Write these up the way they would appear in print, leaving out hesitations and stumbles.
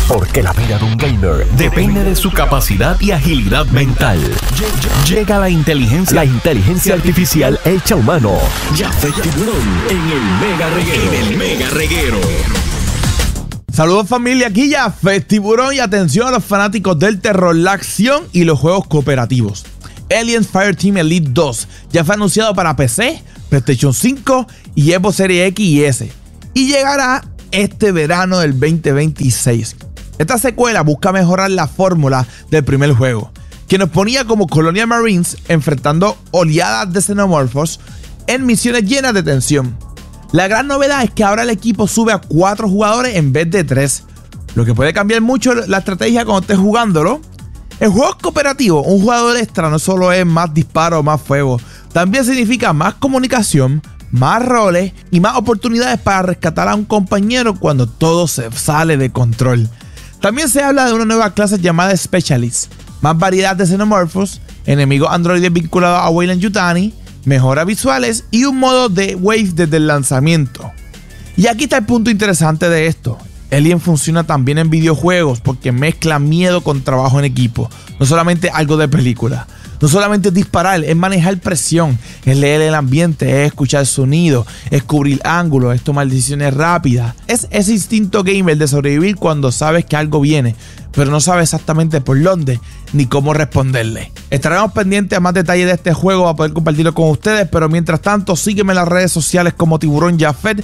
Porque la vida de un gamer depende de su capacidad y agilidad mental. Llega la inteligencia artificial hecha humano. Jafet Tiburón en el Mega Reguero. Saludos familia, aquí Jafet Tiburón y atención a los fanáticos del terror, la acción y los juegos cooperativos. Aliens Fireteam Elite 2 ya fue anunciado para PC, PlayStation 5 y Xbox Series X y S. Y llegará este verano del 2026. Esta secuela busca mejorar la fórmula del primer juego, que nos ponía como Colonial Marines enfrentando oleadas de xenomorphos en misiones llenas de tensión. La gran novedad es que ahora el equipo sube a 4 jugadores en vez de 3, lo que puede cambiar mucho la estrategia cuando estés jugándolo. El juego es cooperativo, un jugador extra no solo es más disparos o más fuego, también significa más comunicación, más roles y más oportunidades para rescatar a un compañero cuando todo se sale de control. También se habla de una nueva clase llamada Specialist, más variedad de xenomorphos, enemigos androides vinculados a Weyland-Yutani, mejoras visuales y un modo de wave desde el lanzamiento. Y aquí está el punto interesante de esto. Alien funciona también en videojuegos porque mezcla miedo con trabajo en equipo, no solamente algo de película. No solamente es disparar, es manejar presión, es leer el ambiente, es escuchar sonido, es cubrir ángulos, es tomar decisiones rápidas. Es ese instinto gamer de sobrevivir cuando sabes que algo viene, pero no sabes exactamente por dónde ni cómo responderle. Estaremos pendientes a más detalles de este juego para poder compartirlo con ustedes, pero mientras tanto sígueme en las redes sociales como Tiburón Jafet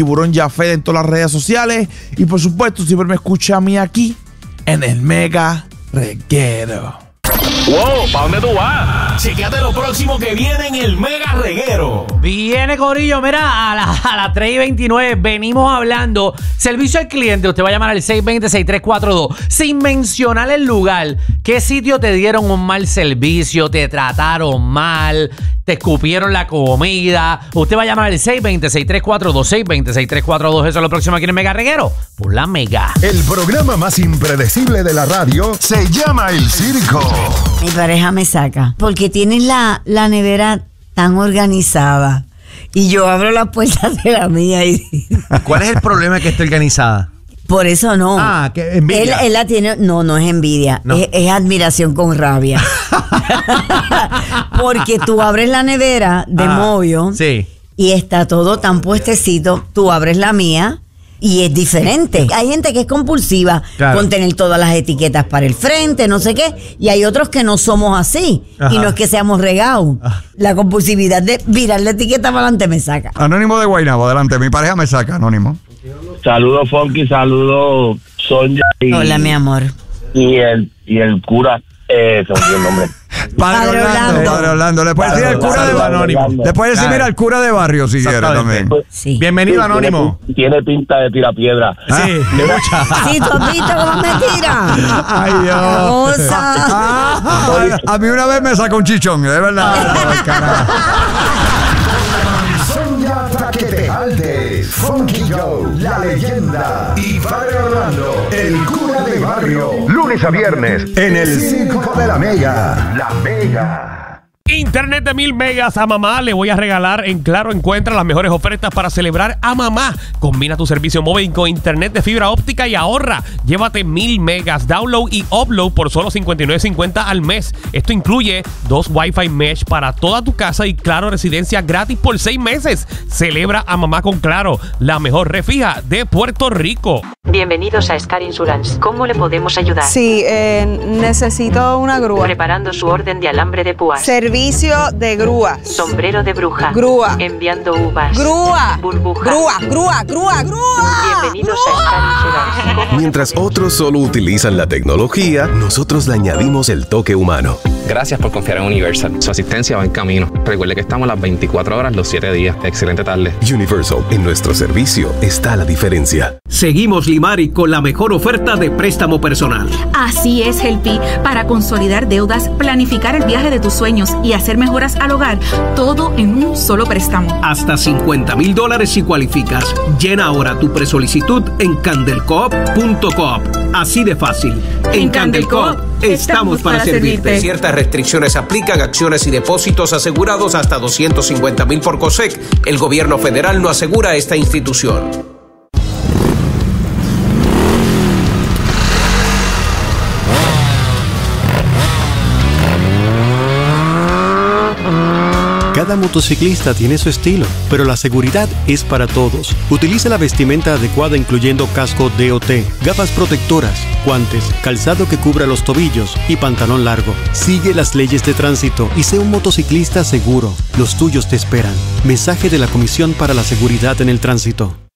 en todas las redes sociales y por supuesto siempre me escucha a mí aquí en el Mega Reguero. ¡Wow! ¿Para dónde tú vas? Chequéate lo próximo que viene en el Mega Reguero. Viene, corillo, mira, a las 3:29 venimos hablando servicio al cliente. Usted va a llamar al 620-6342 sin mencionar el lugar. ¿Qué sitio te dieron un mal servicio? ¿Te trataron mal? ¿Te escupieron la comida? Usted va a llamar al 620-6342 620-6342. Eso es lo próximo aquí en el Mega Reguero por la Mega. El programa más impredecible de la radio se llama El Circo. Mi pareja me saca porque tienes la nevera tan organizada y yo abro las puertas de la mía y... ¿Cuál es el problema que esté organizada? Por eso no. Ah, que envidia. Él la tiene, no es envidia, no. Es admiración con rabia. Porque tú abres la nevera de Moyo sí. Y está todo tan puestecito, tú abres la mía y es diferente. Hay gente que es compulsiva con tener todas las etiquetas para el frente, no sé qué, y hay otros que no somos así. Ajá. Y no es que seamos regados. La compulsividad de virar la etiqueta para adelante me saca. Anónimo de Guaynabo, adelante. Mi pareja me saca, Anónimo. Saludos, Funky, saludos, Sonia. Hola, mi amor. Y el cura, se me olvidó el nombre. Padre Orlando. Le puedes decir el cura de Barrio. Le puedes decir, mira, el cura de Barrio si quieres también. Sí. Bienvenido, Anónimo. Tiene pinta de tirapiedra. Sí, mucha. Sí, tú has visto cómo me tira. Ay, Dios. A mí una vez me sacó un chichón, de verdad. Sonia Traquetejalde, Funky Joe, la leyenda y Padre Orlando, el cura de barrio. Lunes a viernes en el Circo de la Mega. La Mega. Internet de 1000 megas a mamá. Le voy a regalar en Claro. Encuentra las mejores ofertas para celebrar a mamá. Combina tu servicio móvil con internet de fibra óptica y ahorra. Llévate 1000 megas download y upload por solo $59.50 al mes. Esto incluye 2 Wi-Fi mesh para toda tu casa y Claro Residencia gratis por 6 meses. Celebra a mamá con Claro, la mejor red fija de Puerto Rico. Bienvenidos a Scar Insurance. ¿Cómo le podemos ayudar? Sí, necesito una grúa. Preparando su orden de alambre de púas. Servicio de grúas. Sombrero de bruja. Grúa. Enviando uvas. Grúa. Burbuja. Grúa. Bienvenidos a Scar Insurance. Mientras otros solo utilizan la tecnología, nosotros le añadimos el toque humano. Gracias por confiar en Universal. Su asistencia va en camino. Recuerde que estamos las 24 horas, los 7 días. Excelente tarde. Universal, en nuestro servicio está la diferencia. Seguimos Limari con la mejor oferta de préstamo personal. Así es, Helpi. Para consolidar deudas, planificar el viaje de tus sueños y hacer mejoras al hogar, todo en un solo préstamo. Hasta $50,000 si cualificas. Llena ahora tu presolicitud en candelcoop.coop. Así de fácil. En Candelcoop estamos para servirte. Ciertas restricciones aplican, acciones y depósitos asegurados hasta $250,000 por COSEC. El gobierno federal no asegura esta institución. Cada motociclista tiene su estilo, pero la seguridad es para todos. Utilice la vestimenta adecuada incluyendo casco DOT, gafas protectoras, guantes, calzado que cubra los tobillos y pantalón largo. Sigue las leyes de tránsito y sé un motociclista seguro. Los tuyos te esperan. Mensaje de la Comisión para la Seguridad en el Tránsito.